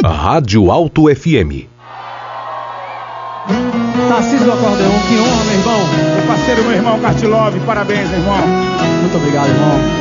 Rádio Alto FM. Tarcísio do Acordeon, que honra, meu irmão. Meu parceiro, meu irmão Cartilove, parabéns, meu irmão. Muito obrigado, irmão.